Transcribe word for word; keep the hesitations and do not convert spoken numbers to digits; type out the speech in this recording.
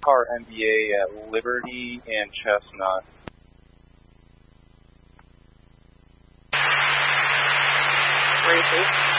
car N B A at Liberty and Chestnut. Three, two.